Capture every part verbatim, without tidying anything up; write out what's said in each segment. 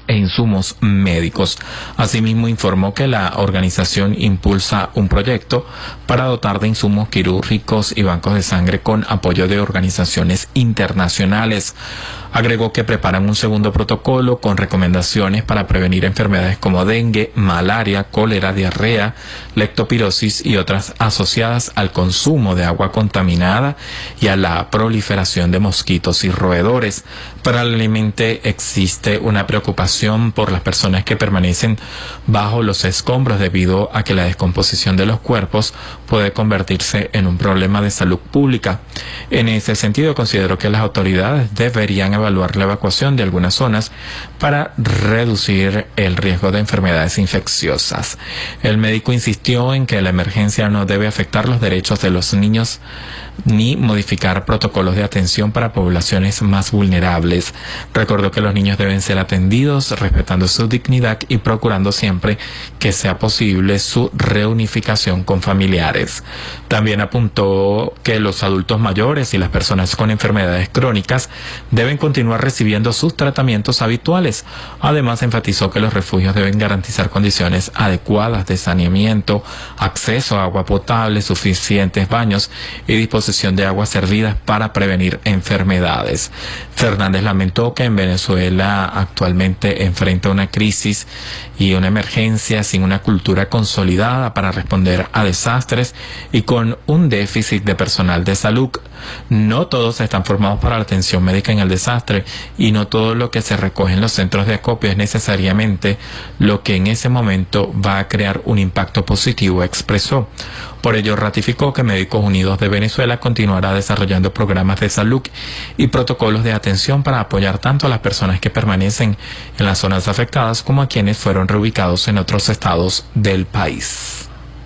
e insumos médicos. Asimismo, informó que la organización impulsa un proyecto para dotar de insumos quirúrgicos y bancos de sangre con apoyo de organizaciones internacionales. Agregó que preparan un segundo protocolo con recomendaciones para prevenir enfermedades como dengue, malaria, cólera, diarrea, leptospirosis y otras asociadas al consumo de agua contaminada y a la proliferación de mosquitos y roedores. Paralelamente existe una preocupación por las personas que permanecen bajo los escombros debido a que la descomposición de los cuerpos puede convertirse en un problema de salud pública. En ese sentido, considero que las autoridades deberían evaluar la evacuación de algunas zonas para reducir el riesgo de enfermedades infecciosas. El médico insistió en que la emergencia no debe afectar los derechos de los niños ni modificar protocolos de atención para poblaciones más vulnerables. Recordó que los niños deben ser atendidos respetando su dignidad y procurando siempre que sea posible su reunificación con familiares. También apuntó que los adultos mayores y las personas con enfermedades crónicas deben continuar recibiendo sus tratamientos habituales. Además, enfatizó que los refugios deben garantizar condiciones adecuadas de saneamiento, acceso a agua potable, suficientes baños y disposición de aguas servidas para prevenir enfermedades. Fernández lamentó que en Venezuela actualmente enfrenta una crisis y una emergencia sin una cultura consolidada para responder a desastres y con un déficit de personal de salud. No todos están formados para la atención médica en el desastre y no todo lo que se recoge en los centros de acopio es necesariamente lo que en ese momento va a crear un impacto positivo, expresó. Por ello, ratificó que Médicos Unidos de Venezuela continuará desarrollando programas de salud y protocolos de atención para apoyar tanto a las personas que permanecen en las zonas afectadas como a quienes fueron reubicados en otros estados del país.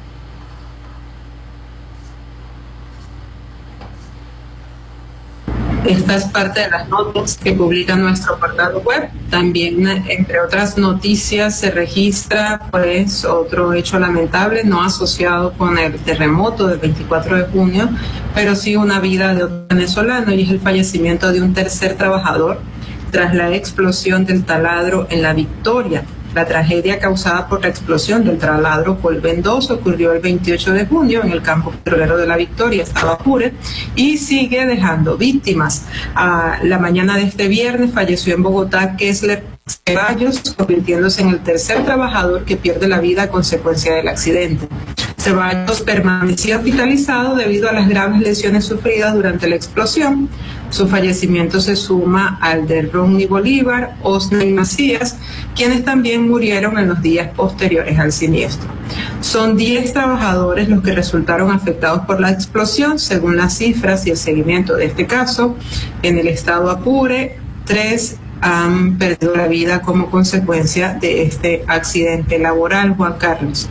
Esta es parte de las notas que publica nuestro portal web. También, entre otras noticias, se registra pues otro hecho lamentable, no asociado con el terremoto del veinticuatro de junio, pero sí una vida de otro venezolano, y es el fallecimiento de un tercer trabajador tras la explosión del taladro en La Victoria. La tragedia causada por la explosión del taladro Colven dos ocurrió el veintiocho de junio en el campo petrolero de La Victoria, estado Apure, y sigue dejando víctimas. A la mañana de este viernes falleció en Bogotá Kessler Ceballos, convirtiéndose en el tercer trabajador que pierde la vida a consecuencia del accidente. Ceballos permanecía hospitalizado debido a las graves lesiones sufridas durante la explosión. Su fallecimiento se suma al de Ronnie Bolívar, Osna y Macías, quienes también murieron en los días posteriores al siniestro. Son diez trabajadores los que resultaron afectados por la explosión, según las cifras y el seguimiento de este caso. En el estado Apure, tres han perdido la vida como consecuencia de este accidente laboral. Juan Carlos.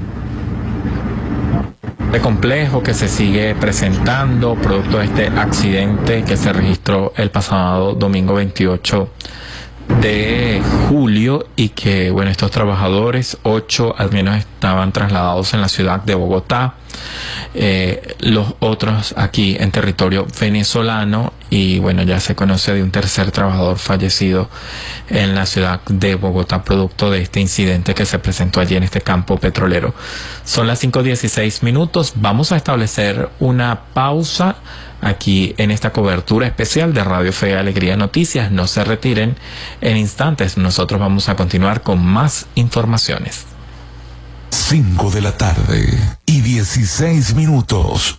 De complejo que se sigue presentando producto de este accidente que se registró el pasado domingo veintiocho de julio y que, bueno, estos trabajadores, ocho al menos estaban trasladados en la ciudad de Bogotá, eh, los otros aquí en territorio venezolano, y bueno, ya se conoce de un tercer trabajador fallecido en la ciudad de Bogotá producto de este incidente que se presentó allí en este campo petrolero. Son las cinco dieciséis minutos, vamos a establecer una pausa aquí en esta cobertura especial de Radio Fe y Alegría Noticias. No se retiren, en instantes nosotros vamos a continuar con más informaciones. cinco de la tarde y dieciséis minutos.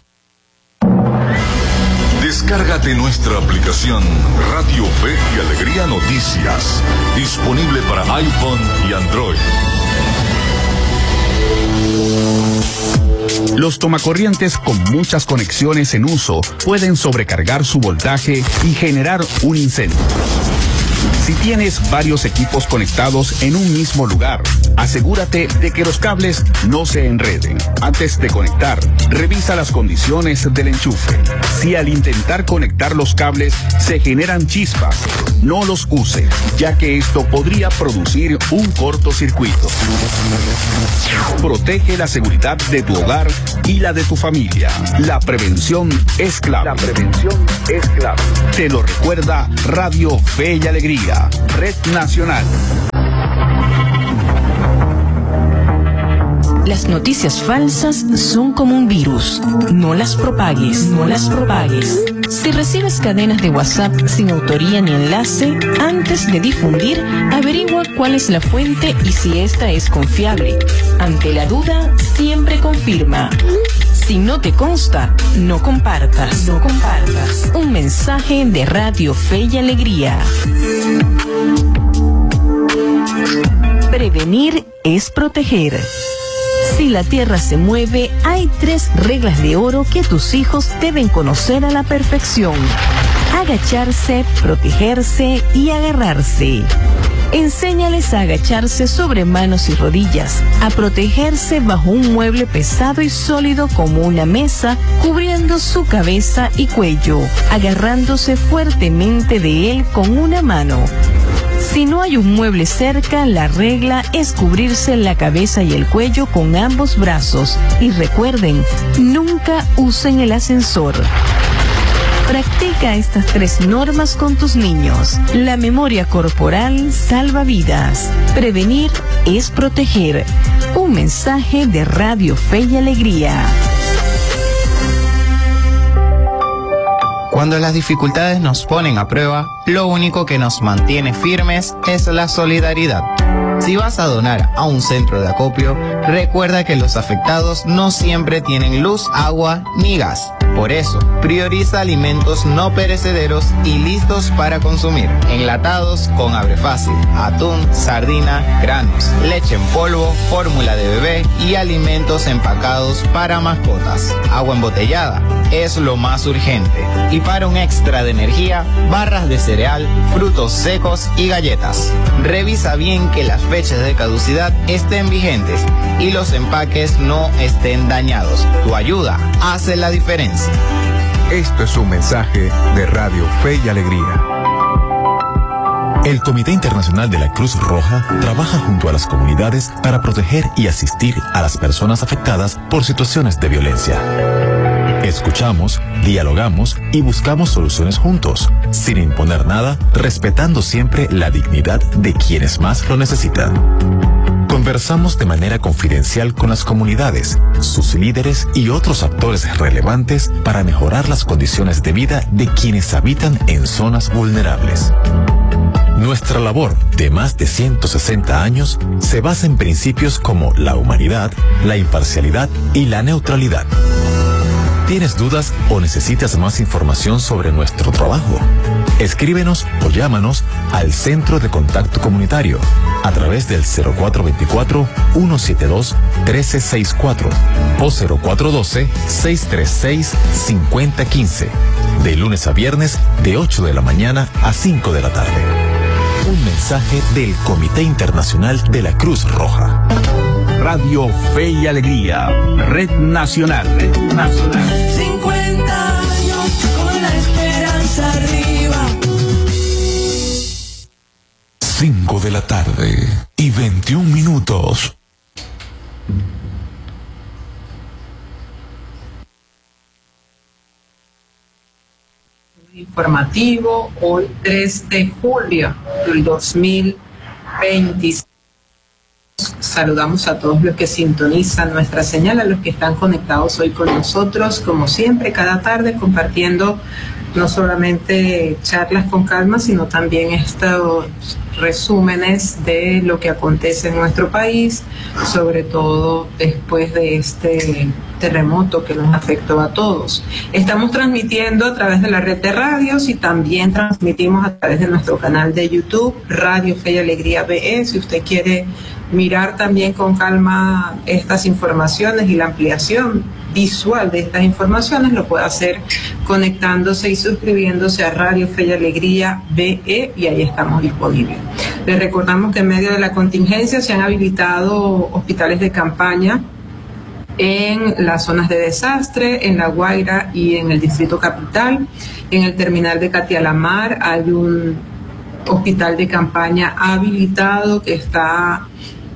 Descárgate nuestra aplicación Radio Fe y Alegría Noticias, disponible para iPhone y Android. Los tomacorrientes con muchas conexiones en uso pueden sobrecargar su voltaje y generar un incendio. Si tienes varios equipos conectados en un mismo lugar, asegúrate de que los cables no se enreden. Antes de conectar, revisa las condiciones del enchufe. Si al intentar conectar los cables se generan chispas, no los use, ya que esto podría producir un cortocircuito. Protege la seguridad de tu hogar y la de tu familia. La prevención es clave. La prevención es clave. Te lo recuerda Radio Fe y Alegría, Red Nacional. Las noticias falsas son como un virus. No las propagues, no las propagues. Si recibes cadenas de WhatsApp sin autoría ni enlace, antes de difundir, averigua cuál es la fuente y si esta es confiable. Ante la duda, siempre confirma. Si no te consta, no compartas, no compartas. Un mensaje de Radio Fe y Alegría. Prevenir es proteger. Si la tierra se mueve, hay tres reglas de oro que tus hijos deben conocer a la perfección: agacharse, protegerse y agarrarse. Enséñales a agacharse sobre manos y rodillas, a protegerse bajo un mueble pesado y sólido como una mesa, cubriendo su cabeza y cuello, agarrándose fuertemente de él con una mano. Si no hay un mueble cerca, la regla es cubrirse la cabeza y el cuello con ambos brazos. Y recuerden, nunca usen el ascensor. Practica estas tres normas con tus niños. La memoria corporal salva vidas. Prevenir es proteger. Un mensaje de Radio Fe y Alegría. Cuando las dificultades nos ponen a prueba, lo único que nos mantiene firmes es la solidaridad. Si vas a donar a un centro de acopio, recuerda que los afectados no siempre tienen luz, agua ni gas. Por eso, prioriza alimentos no perecederos y listos para consumir. Enlatados con abre fácil, atún, sardina, granos, leche en polvo, fórmula de bebé y alimentos empacados para mascotas. Agua embotellada es lo más urgente. Y para un extra de energía, barras de cereal, frutos secos y galletas. Revisa bien que las fechas de caducidad estén vigentes y los empaques no estén dañados. Tu ayuda hace la diferencia. Esto es un mensaje de Radio Fe y Alegría. El Comité Internacional de la Cruz Roja trabaja junto a las comunidades para proteger y asistir a las personas afectadas por situaciones de violencia. Escuchamos, dialogamos y buscamos soluciones juntos, sin imponer nada, respetando siempre la dignidad de quienes más lo necesitan. Conversamos de manera confidencial con las comunidades, sus líderes y otros actores relevantes para mejorar las condiciones de vida de quienes habitan en zonas vulnerables. Nuestra labor de más de ciento sesenta años se basa en principios como la humanidad, la imparcialidad y la neutralidad. ¿Tienes dudas o necesitas más información sobre nuestro trabajo? Escríbenos o llámanos al Centro de Contacto Comunitario a través del cero cuatro veinticuatro, ciento setenta y dos, trece sesenta y cuatro o cero cuatro doce, seiscientos treinta y seis, cincuenta quince, de lunes a viernes de ocho de la mañana a cinco de la tarde. Un mensaje del Comité Internacional de la Cruz Roja. Radio Fe y Alegría, Red Nacional. Red Nacional. cincuenta años con la esperanza arriba. cinco de la tarde y veintiún minutos. Informativo, hoy tres de julio del dos mil veintiséis. Saludamos a todos los que sintonizan nuestra señal, a los que están conectados hoy con nosotros, como siempre, cada tarde compartiendo no solamente charlas con calma, sino también estos resúmenes de lo que acontece en nuestro país, sobre todo después de este terremoto que nos afectó a todos. Estamos transmitiendo a través de la red de radios y también transmitimos a través de nuestro canal de YouTube, Radio Fe y Alegría B E. Si usted quiere mirar también con calma estas informaciones y la ampliación visual de estas informaciones, lo puede hacer conectándose y suscribiéndose a Radio Fe y Alegría B E, y ahí estamos disponibles. Les recordamos que en medio de la contingencia se han habilitado hospitales de campaña en las zonas de desastre, en La Guaira y en el Distrito Capital. En el terminal de Catialamar hay un hospital de campaña habilitado que está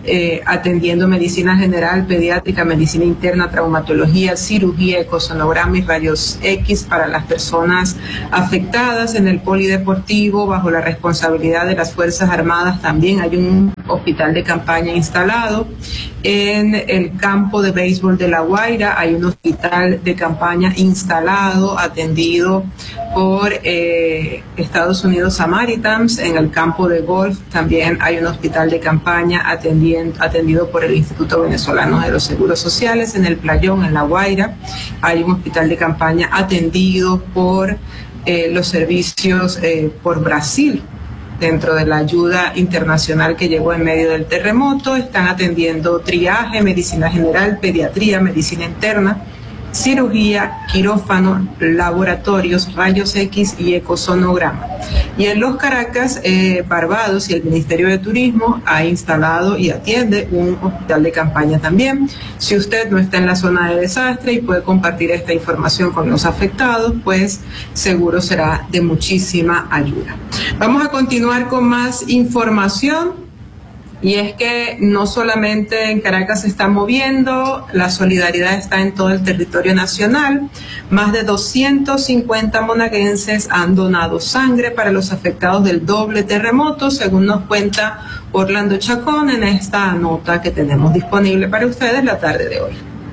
eh, atendiendo medicina general, pediátrica, medicina interna, traumatología, cirugía, ecosonograma y rayos X para las personas afectadas. En el polideportivo, bajo la responsabilidad de las Fuerzas Armadas, también hay un hospital de campaña instalado. En el campo de béisbol de La Guaira hay un hospital de campaña instalado, atendido por eh, Estados Unidos Samaritans. En el campo de golf también hay un hospital de campaña atendiendo, atendido por el Instituto Venezolano de los Seguros Sociales. En el Playón, en La Guaira, hay un hospital de campaña atendido por eh, los servicios eh, por Brasil. Dentro de la ayuda internacional que llegó en medio del terremoto, están atendiendo triaje, medicina general, pediatría, medicina interna, cirugía, quirófano, laboratorios, rayos X y ecosonograma. Y en Los Caracas, eh, Barbados y el Ministerio de Turismo ha instalado y atiende un hospital de campaña también. Si usted no está en la zona de desastre y puede compartir esta información con los afectados, pues seguro será de muchísima ayuda. Vamos a continuar con más información. Y es que no solamente en Caracas se está moviendo, la solidaridad está en todo el territorio nacional. Más de doscientos cincuenta monaguenses han donado sangre para los afectados del doble terremoto, según nos cuenta Orlando Chacón en esta nota que tenemos disponible para ustedes la tarde de hoy.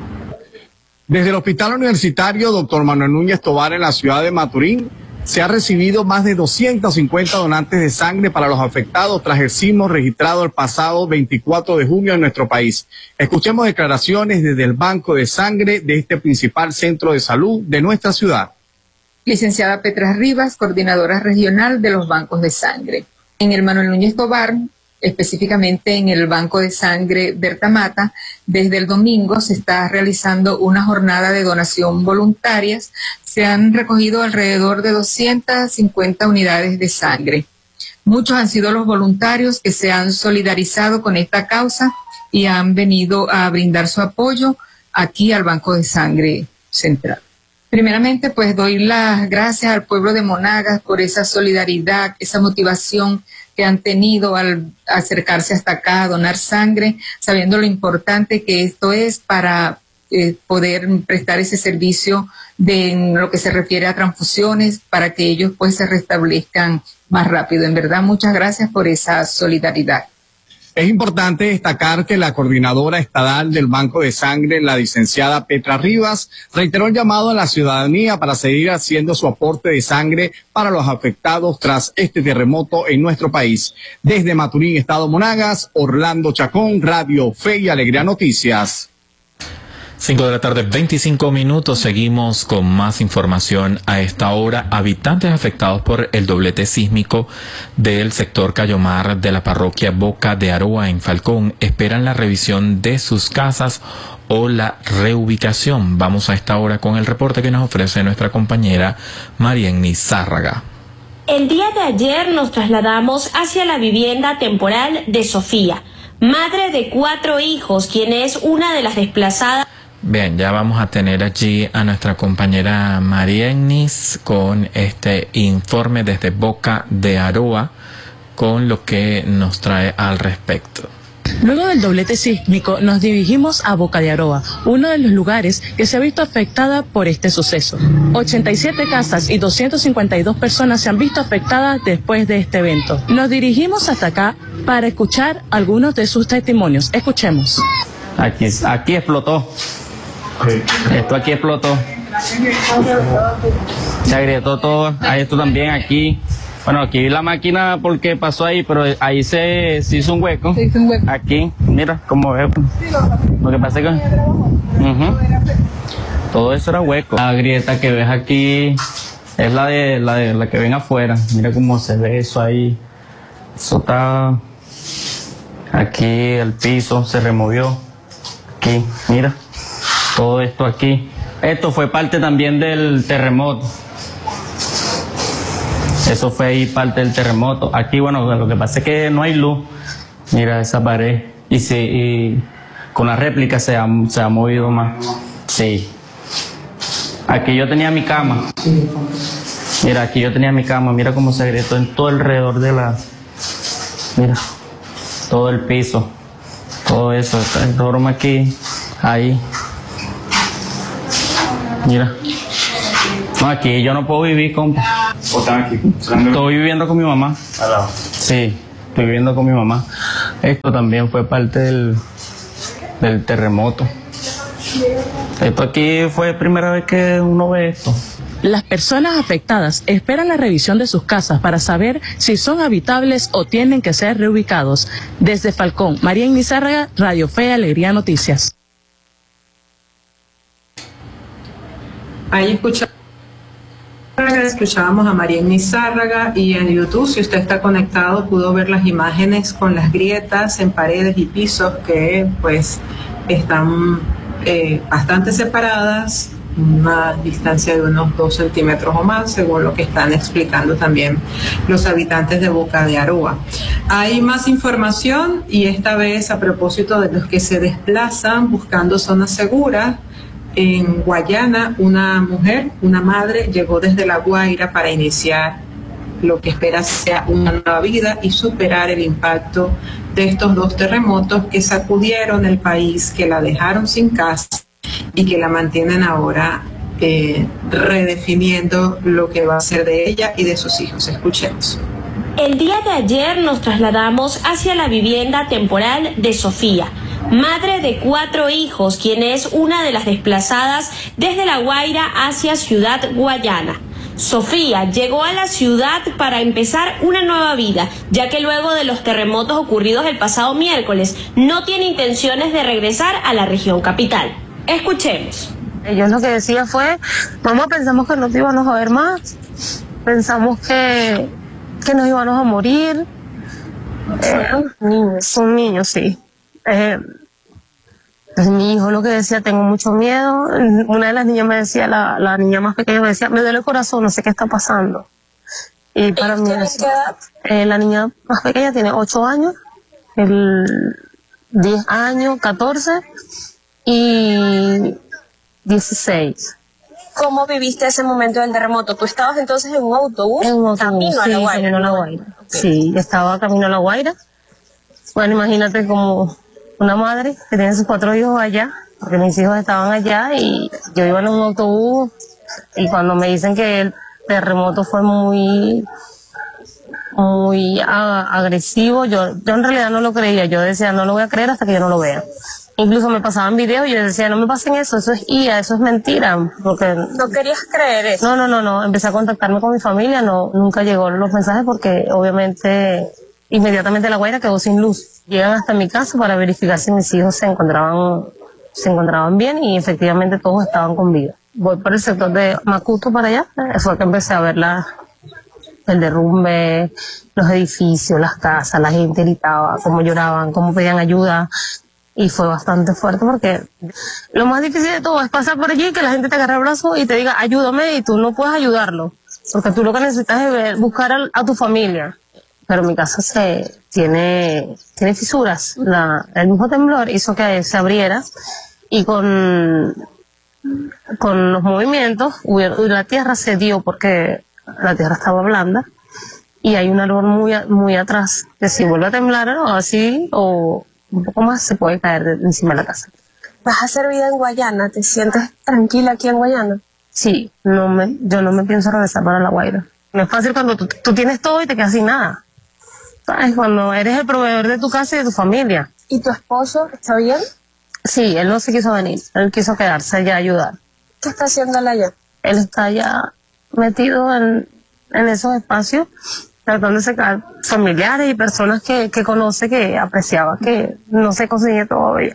Desde el Hospital Universitario doctor Manuel Núñez Tovar en la ciudad de Maturín, se ha recibido más de doscientos cincuenta donantes de sangre para los afectados tras el sismo registrado el pasado veinticuatro de junio en nuestro país. Escuchemos declaraciones desde el Banco de Sangre de este principal centro de salud de nuestra ciudad. Licenciada Petra Rivas, coordinadora regional de los bancos de sangre. En el Manuel Núñez Tovar, específicamente en el Banco de Sangre Berta Mata, desde el domingo se está realizando una jornada de donación voluntarias. Se han recogido alrededor de doscientas cincuenta unidades de sangre. Muchos han sido los voluntarios que se han solidarizado con esta causa y han venido a brindar su apoyo aquí al Banco de Sangre Central. Primeramente, pues doy las gracias al pueblo de Monagas por esa solidaridad, esa motivación que han tenido al acercarse hasta acá a donar sangre, sabiendo lo importante que esto es para eh, poder prestar ese servicio de en lo que se refiere a transfusiones, para que ellos pues se restablezcan más rápido. En verdad, muchas gracias por esa solidaridad. Es importante destacar que la coordinadora estadal del Banco de Sangre, la licenciada Petra Rivas, reiteró el llamado a la ciudadanía para seguir haciendo su aporte de sangre para los afectados tras este terremoto en nuestro país. Desde Maturín, Estado Monagas, Orlando Chacón, Radio Fe y Alegría Noticias. cinco de la tarde, veinticinco minutos. Seguimos con más información a esta hora. Habitantes afectados por el doblete sísmico del sector Cayomar de la parroquia Boca de Aroa en Falcón esperan la revisión de sus casas o la reubicación. Vamos a esta hora con el reporte que nos ofrece nuestra compañera Marienny Zárraga. El día de ayer nos trasladamos hacia la vivienda temporal de Sofía, madre de cuatro hijos, quien es una de las desplazadas. Bien, ya vamos a tener allí a nuestra compañera Marienny con este informe desde Boca de Aroa con lo que nos trae al respecto. Luego del doblete sísmico nos dirigimos a Boca de Aroa, uno de los lugares que se ha visto afectada por este suceso. ochenta y siete casas y doscientas cincuenta y dos personas se han visto afectadas después de este evento. Nos dirigimos hasta acá para escuchar algunos de sus testimonios. Escuchemos. Aquí, aquí explotó. Esto aquí explotó. Se agrietó todo. Ahí esto también aquí. Bueno, aquí la máquina porque pasó ahí, pero ahí se, se hizo un hueco. Se hizo un hueco. Aquí, mira cómo veo. Lo que pasa es que uh-huh. todo eso era hueco. La grieta que ves aquí es la de la de la que ven afuera. Mira cómo se ve eso ahí. Eso está aquí, el piso se removió. Aquí, mira. Todo esto aquí. Esto fue parte también del terremoto. Eso fue ahí parte del terremoto. Aquí, bueno, lo que pasa es que no hay luz. Mira esa pared. Y, sí, y con la réplica se ha, se ha movido más. Sí. Aquí yo tenía mi cama. Mira, aquí yo tenía mi cama. Mira cómo se agrietó en todo alrededor de la... Mira. Todo el piso. todo eso, esta broma aquí, ahí. Mira. No, aquí yo no puedo vivir, compa. ¿O están aquí? Estoy viviendo con mi mamá. ¿Al lado? Sí, estoy viviendo con mi mamá. Esto también fue parte del, del terremoto. Esto aquí fue la primera vez que uno ve esto. Las personas afectadas esperan la revisión de sus casas para saber si son habitables o tienen que ser reubicados. Desde Falcón, María Nizárraga, Radio Fe y Alegría Noticias. Ahí escuchamos. Escuchábamos a María Nizárraga y en YouTube, si usted está conectado, pudo ver las imágenes con las grietas en paredes y pisos que pues están eh, bastante separadas, una distancia de unos dos centímetros o más, según lo que están explicando también los habitantes de Boca de Aroa. Hay más información y esta vez a propósito de los que se desplazan buscando zonas seguras. En Guayana, una mujer, una madre, llegó desde La Guaira para iniciar lo que espera sea una nueva vida y superar el impacto de estos dos terremotos que sacudieron el país, que la dejaron sin casa y que la mantienen ahora eh, redefiniendo lo que va a ser de ella y de sus hijos. Escuchemos. El día de ayer nos trasladamos hacia la vivienda temporal de Sofía, madre de cuatro hijos, quien es una de las desplazadas desde La Guaira hacia Ciudad Guayana. Sofía llegó a la ciudad para empezar una nueva vida, ya que luego de los terremotos ocurridos el pasado miércoles, no tiene intenciones de regresar a la región capital. Escuchemos. Ellos lo que decían fue, mamá, pensamos que no te íbamos a ver más, pensamos que, que nos íbamos a morir. Eh, niños. Son niños, sí. Eh, pues mi hijo lo que decía, tengo mucho miedo. Una de las niñas me decía, la, la niña más pequeña me decía, me duele el corazón, no sé qué está pasando. Y para mí eso, eh, la niña más pequeña tiene ocho años, el diez años, catorce y dieciséis. ¿Cómo viviste ese momento del terremoto? ¿Tú estabas entonces en un autobús? En un autobús, camino a sí, La Guaira. camino a La Guaira. Okay. Sí, estaba camino a La Guaira. Bueno, imagínate como una madre que tiene sus cuatro hijos allá, porque mis hijos estaban allá y yo iba en un autobús y cuando me dicen que el terremoto fue muy, muy a, agresivo, yo, yo en realidad no lo creía. Yo decía, no lo voy a creer hasta que yo no lo vea. Incluso me pasaban videos y yo decía, no me pasen eso, eso es I A, eso es mentira. Porque ¿no querías creer eso? No, no, no, no. Empecé a contactarme con mi familia, no, nunca llegó los mensajes porque obviamente inmediatamente La Guaira quedó sin luz. Llegan hasta mi casa para verificar si mis hijos se encontraban, se encontraban bien y efectivamente todos estaban con vida. Voy por el sector de Macuto para allá, fue que empecé a ver la, el derrumbe, los edificios, las casas, la gente gritaba, cómo lloraban, cómo pedían ayuda. Y fue bastante fuerte porque lo más difícil de todo es pasar por allí, que la gente te agarre el brazo y te diga ayúdame y tú no puedes ayudarlo. Porque tú lo que necesitas es ver, buscar a, a tu familia. Pero mi casa se tiene, tiene fisuras. La, el mismo temblor hizo que se abriera y con, con los movimientos la tierra se dio porque la tierra estaba blanda y hay un árbol muy, muy atrás que si vuelve a temblar o así o un poco más se puede caer de encima de la casa. ¿Vas a hacer vida en Guayana? ¿Te sientes tranquila aquí en Guayana? Sí, no me, yo no me pienso regresar para La Guaira. No es fácil cuando tú, tú tienes todo y te quedas sin nada. ¿Sabes? Cuando eres el proveedor de tu casa y de tu familia. ¿Y tu esposo está bien? Sí, él no se quiso venir. Él quiso quedarse allá a ayudar. ¿Qué está haciendo él allá? Él está allá metido en, en esos espacios, tratando de sacar familiares y personas que, que conoce, que apreciaba, que no se consigue todavía.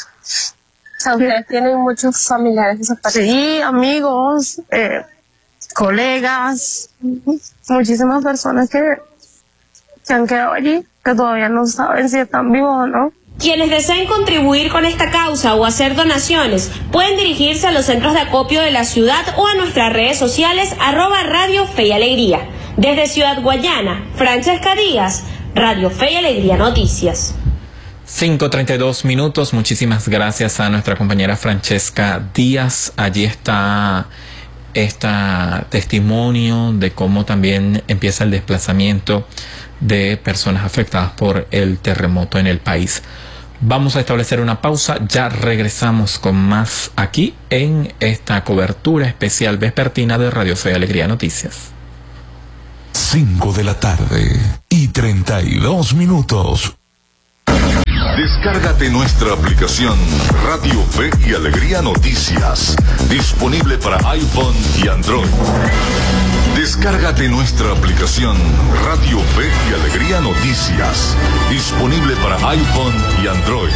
O sea, ustedes tienen muchos familiares de esos países. Sí, amigos, eh, colegas, muchísimas personas que, que han quedado allí, que todavía no saben si están vivos o no. Quienes deseen contribuir con esta causa o hacer donaciones pueden dirigirse a los centros de acopio de la ciudad o a nuestras redes sociales arroba Radio Fe y Alegría. Desde Ciudad Guayana, Francesca Díaz, Radio Fe y Alegría Noticias. cinco treinta y dos minutos, muchísimas gracias a nuestra compañera Francesca Díaz. Allí está este testimonio de cómo también empieza el desplazamiento de personas afectadas por el terremoto en el país. Vamos a establecer una pausa, ya regresamos con más aquí en esta cobertura especial vespertina de Radio Fe y Alegría Noticias. cinco de la tarde y treinta y dos minutos. Descárgate nuestra aplicación Radio Fe y Alegría Noticias, disponible para iPhone y Android. Descárgate nuestra aplicación Radio Fe y Alegría Noticias, disponible para iPhone y Android.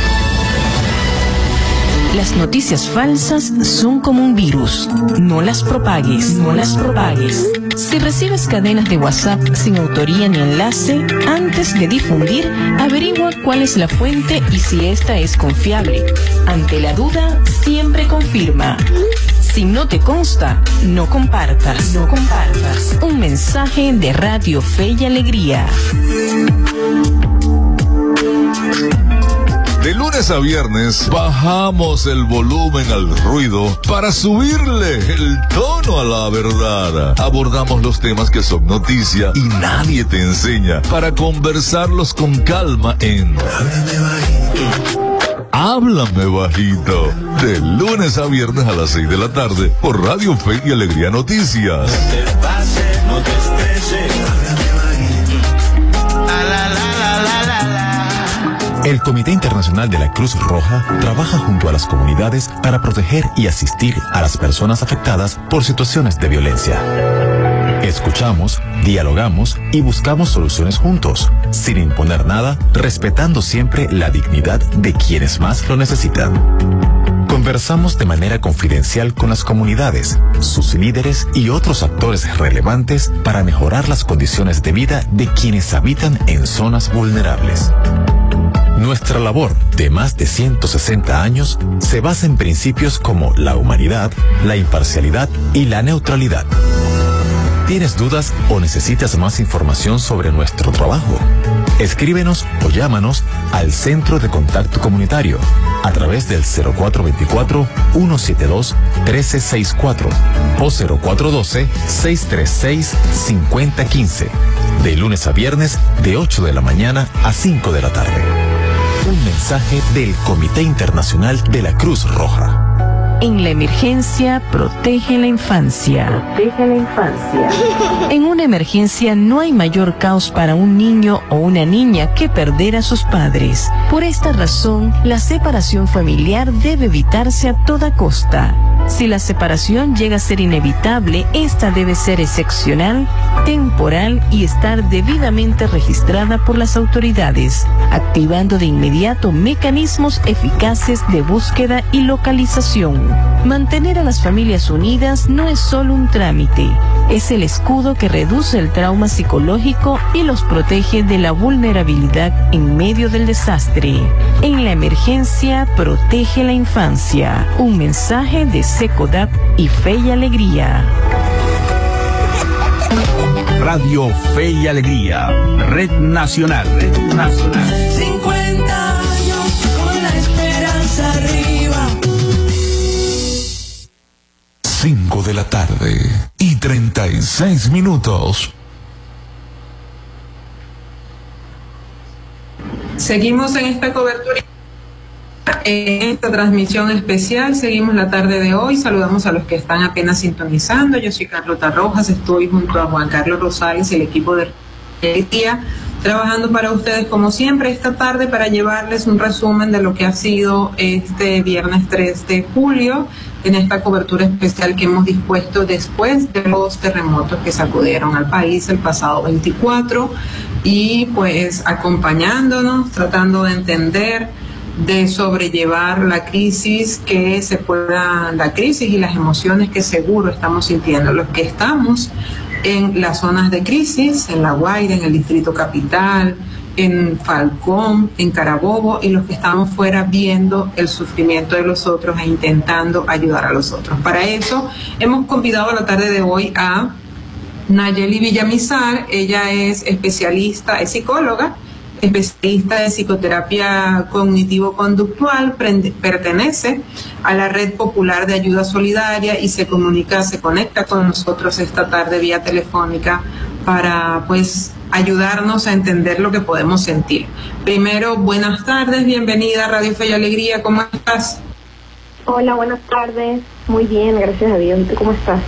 Las noticias falsas son como un virus. No las propagues, no las propagues. Si recibes cadenas de WhatsApp sin autoría ni enlace, antes de difundir, averigua cuál es la fuente y si esta es confiable. Ante la duda, siempre confirma. Si no te consta, no compartas, no compartas. Un mensaje de Radio Fe y Alegría. De lunes a viernes bajamos el volumen al ruido para subirle el tono a la verdad. Abordamos los temas que son noticia y nadie te enseña para conversarlos con calma en Háblame Bajito. De lunes a viernes a las seis de la tarde por Radio Fe y Alegría Noticias. No te pases, no te estreses. El Comité Internacional de la Cruz Roja trabaja junto a las comunidades para proteger y asistir a las personas afectadas por situaciones de violencia. Escuchamos, dialogamos y buscamos soluciones juntos, sin imponer nada, respetando siempre la dignidad de quienes más lo necesitan. Conversamos de manera confidencial con las comunidades, sus líderes y otros actores relevantes para mejorar las condiciones de vida de quienes habitan en zonas vulnerables. Nuestra labor de más de ciento sesenta años se basa en principios como la humanidad, la imparcialidad y la neutralidad. ¿Tienes dudas o necesitas más información sobre nuestro trabajo? Escríbenos o llámanos al Centro de Contacto Comunitario a través del cero cuatro veinticuatro, ciento setenta y dos, trece sesenta y cuatro o cero cuatro doce, seiscientos treinta y seis, cincuenta quince, de lunes a viernes de ocho de la mañana a cinco de la tarde. Un mensaje del Comité Internacional de la Cruz Roja. En la emergencia, protege la infancia. Protege la infancia. En una emergencia no hay mayor caos para un niño o una niña que perder a sus padres. Por esta razón, la separación familiar debe evitarse a toda costa. Si la separación llega a ser inevitable, esta debe ser excepcional, temporal y estar debidamente registrada por las autoridades, activando de inmediato mecanismos eficaces de búsqueda y localización. Mantener a las familias unidas no es solo un trámite, es el escudo que reduce el trauma psicológico y los protege de la vulnerabilidad en medio del desastre. En la emergencia, protege la infancia. Un mensaje de SECODAP y Fe y Alegría. Radio Fe y Alegría, Red Nacional. Red Nacional. cincuenta años con la esperanza arriba. cinco de la tarde y treinta y seis minutos. Seguimos en esta cobertura, en esta transmisión especial. Seguimos la tarde de hoy. Saludamos a los que están apenas sintonizando. Yo soy Carlota Rojas, estoy junto a Juan Carlos Rosales y el equipo de Alegría, trabajando para ustedes como siempre esta tarde para llevarles un resumen de lo que ha sido este viernes tres de julio en esta cobertura especial que hemos dispuesto después de los terremotos que sacudieron al país el pasado veinticuatro, y pues acompañándonos, tratando de entender, de sobrellevar la crisis que se pueda, la crisis y las emociones que seguro estamos sintiendo los que estamos en las zonas de crisis, en La Guaira, en el Distrito Capital, en Falcón, en Carabobo, y los que estamos fuera viendo el sufrimiento de los otros e intentando ayudar a los otros. Para eso hemos convidado a la tarde de hoy a Nayeli Villamizar. Ella es especialista, es psicóloga, especialista de psicoterapia cognitivo-conductual, pertenece a la Red Popular de Ayuda Solidaria y se comunica, se conecta con nosotros esta tarde vía telefónica para pues ayudarnos a entender lo que podemos sentir. Primero, buenas tardes, bienvenida a Radio Fe y Alegría, ¿cómo estás? Hola, buenas tardes, muy bien, gracias a Dios. ¿Y tú cómo estás?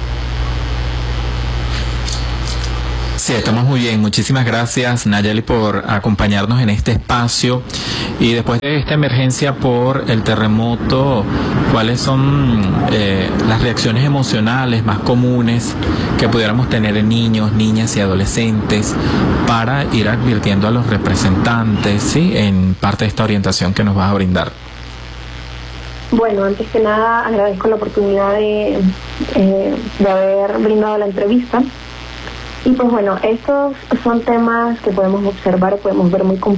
Sí, estamos muy bien. Muchísimas gracias, Nayeli, por acompañarnos en este espacio. Y después de esta emergencia por el terremoto, ¿cuáles son eh, las reacciones emocionales más comunes que pudiéramos tener en niños, niñas y adolescentes para ir advirtiendo a los representantes, ¿sí?, en parte de esta orientación que nos vas a brindar? Bueno, antes que nada agradezco la oportunidad de, eh, de haber brindado la entrevista. Y pues bueno, estos son temas que podemos observar, podemos ver muy complejos